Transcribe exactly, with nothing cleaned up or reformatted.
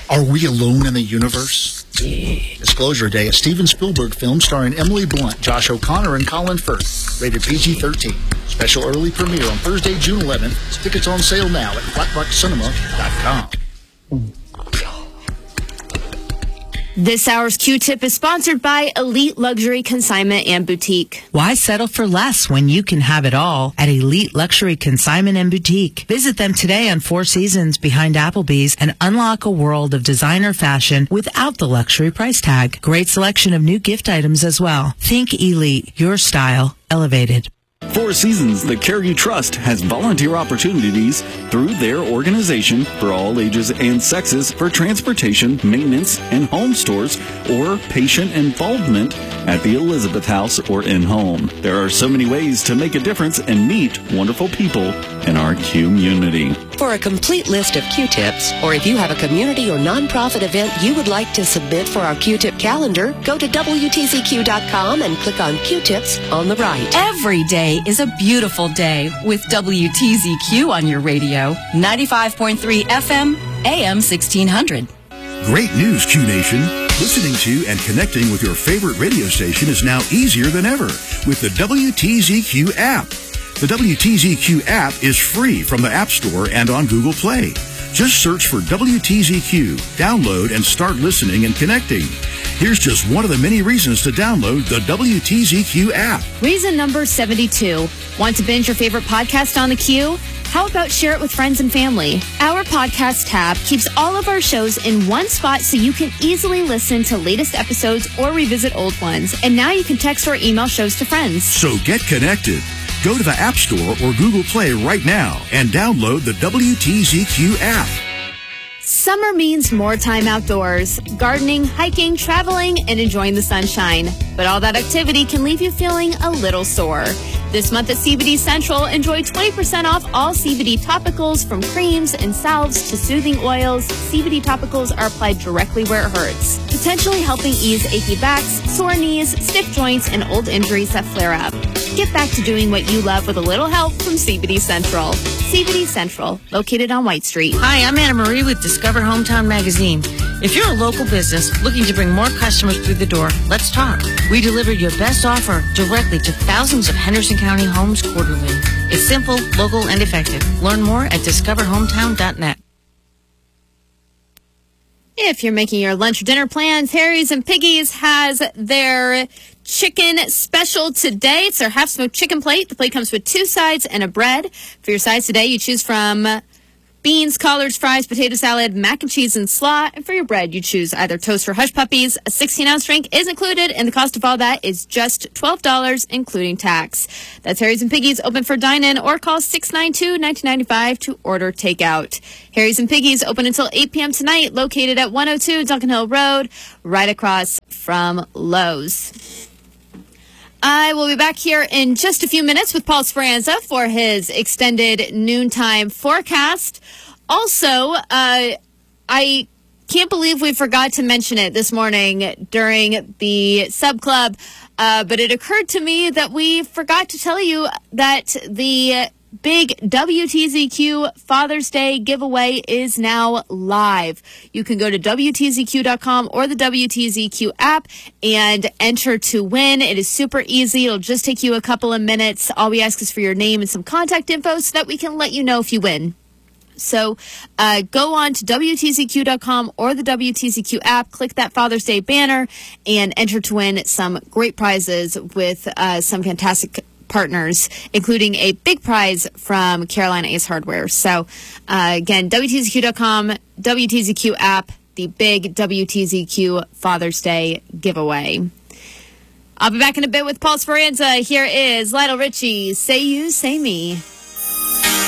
Are We Alone in the Universe? Disclosure Day, a Steven Spielberg film starring Emily Blunt, Josh O'Connor, and Colin Firth. Rated P G thirteen. Special early premiere on Thursday, June eleventh. Tickets on sale now at flat rock cinema dot com. This hour's Q-Tip is sponsored by Elite Luxury Consignment and Boutique. Why settle for less when you can have it all at Elite Luxury Consignment and Boutique? Visit them today on Four Seasons behind Applebee's and unlock a world of designer fashion without the luxury price tag. Great selection of new gift items as well. Think Elite, your style elevated. Four Seasons, the Care You Trust, has volunteer opportunities through their organization for all ages and sexes for transportation, maintenance, and home stores or patient involvement at the Elizabeth House or in-home. There are so many ways to make a difference and meet wonderful people in our community. For a complete list of Q-Tips, or if you have a community or nonprofit event you would like to submit for our Q-Tip calendar, go to W T Z Q dot com and click on Q-Tips on the right. Every day is a beautiful day with W T Z Q on your radio. ninety-five point three F M, A M sixteen hundred. Great news, Q Nation. Listening to and connecting with your favorite radio station is now easier than ever with the W T Z Q app. The W T Z Q app is free from the App Store and on Google Play. Just search for W T Z Q, download, and start listening and connecting. Here's just one of the many reasons to download the W T Z Q app. Reason number seventy-two. Want to binge your favorite podcast on the Q? How about share it with friends and family? Our podcast tab keeps all of our shows in one spot so you can easily listen to latest episodes or revisit old ones. And now you can text or email shows to friends. So get connected. Go to the App Store or Google Play right now and download the W T Z Q app. Summer means more time outdoors, gardening, hiking, traveling, and enjoying the sunshine. But all that activity can leave you feeling a little sore. This month at C B D Central, enjoy twenty percent off all C B D topicals, from creams and salves to soothing oils. C B D topicals are applied directly where it hurts, potentially helping ease achy backs, sore knees, stiff joints, and old injuries that flare up. Get back to doing what you love with a little help from C B D Central. C B D Central, located on White Street. Hi, I'm Anna Marie with Discover Hometown Magazine. If you're a local business looking to bring more customers through the door, let's talk. We deliver your best offer directly to thousands of Henderson County homes quarterly. It's simple, local, and effective. Learn more at discover hometown dot net. If you're making your lunch or dinner plans, Harry's and Piggy's has their chicken special today. It's their half-smoked chicken plate. The plate comes with two sides and a bread. For your sides today, you choose from beans, collards, fries, potato salad, mac and cheese, and slaw. And for your bread, you choose either toast or hush puppies. A sixteen-ounce drink is included, and the cost of all that is just twelve dollars, including tax. That's Harry's and Piggy's, open for dine-in, or call six nine two, one nine nine five to order takeout. Harry's and Piggy's open until eight p.m. tonight, located at one oh two Duncan Hill Road, right across from Lowe's. I will be back here in just a few minutes with Paul Speranza for his extended noontime forecast. Also, uh, I can't believe we forgot to mention it this morning during the sub club, uh, but it occurred to me that we forgot to tell you that the big W T Z Q Father's Day giveaway is now live. You can go to W T Z Q dot com or the W T Z Q app and enter to win. It is super easy. It'll just take you a couple of minutes. All we ask is for your name and some contact info so that we can let you know if you win. So uh, go on to W T Z Q dot com or the W T Z Q app, click that Father's Day banner, and enter to win some great prizes with uh, some fantastic partners, including a big prize from Carolina Ace Hardware. So, uh, again, W T Z Q dot com, W T Z Q app, the big W T Z Q Father's Day giveaway. I'll be back in a bit with Paul Speranza. Here is Lionel Richie, Say You, Say Me.